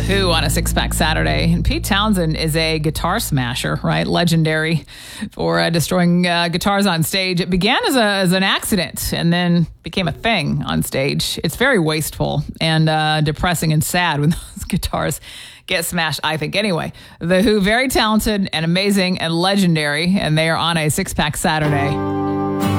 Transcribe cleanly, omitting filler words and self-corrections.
Who on a Six-Pack Saturday. And Pete Townsend is a guitar smasher, right? Legendary for destroying guitars on stage. It began as an accident and then became a thing on stage. It's very wasteful and depressing and sad when those guitars get smashed, I think. Anyway, The Who, very talented and amazing and legendary, and they are on a Six-Pack Saturday.